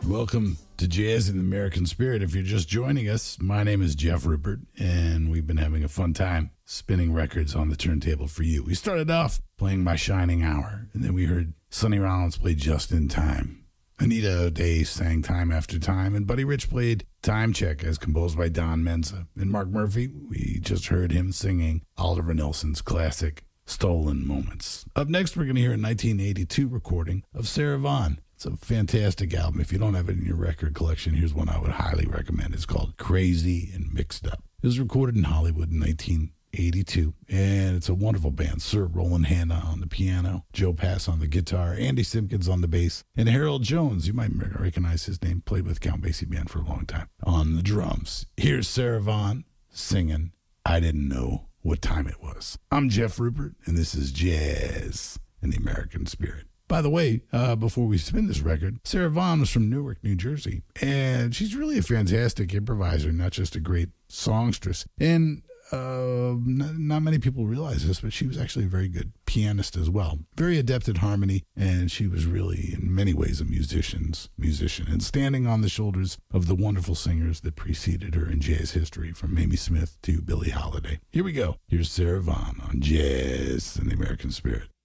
Welcome to Jazz in the American Spirit. If you're just joining us, my name is Jeff Rupert, and we've been having a fun time spinning records on the turntable for you. We started off playing My Shining Hour, and then we heard Sonny Rollins play Just in Time. Anita O'Day sang Time After Time, and Buddy Rich played Time Check as composed by Don Menza. And Mark Murphy, we just heard him singing Oliver Nelson's classic Stolen Moments. Up next, we're going to hear a 1982 recording of Sarah Vaughan. It's a fantastic album. If you don't have it in your record collection, here's one I would highly recommend. It's called Crazy and Mixed Up. It was recorded in Hollywood in 1982, and it's a wonderful band. Sir Roland Hanna on the piano, Joe Pass on the guitar, Andy Simpkins on the bass, and Harold Jones, you might recognize his name, played with Count Basie Band for a long time, on the drums. Here's Sarah Vaughan singing I Didn't Know What Time It Was. I'm Jeff Rupert, and this is Jazz in the American Spirit. By the way, before we spin this record, Sarah Vaughan was from Newark, New Jersey, and she's really a fantastic improviser, not just a great songstress. And not many people realize this, but she was actually a very good pianist as well. Very adept at harmony, and she was really, in many ways, a musician, and standing on the shoulders of the wonderful singers that preceded her in jazz history, from Mamie Smith to Billie Holiday. Here we go. Here's Sarah Vaughan on Jazz in the American Spirit.